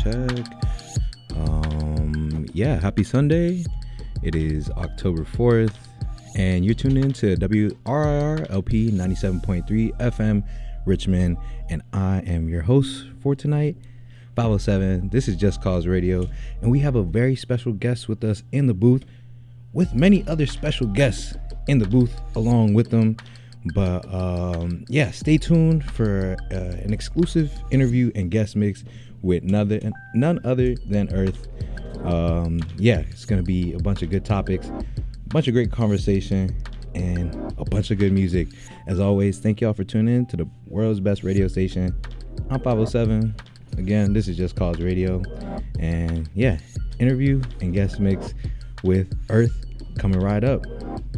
check. Happy Sunday. It is October 4th, and you're tuned in to WRIR LP 97.3 FM Richmond, and I am your host for tonight, 507. This is Just Cause Radio, and we have a very special guest with us in the booth, with many other special guests in the booth along with them. But stay tuned for an exclusive interview and guest mix with none other than Earth. It's gonna be a bunch of good topics, a bunch of great conversation, and a bunch of good music. As always, thank y'all for tuning in to the world's best radio station. I'm 507. Again, this is Just Cause Radio, and interview and guest mix with Earth coming right up.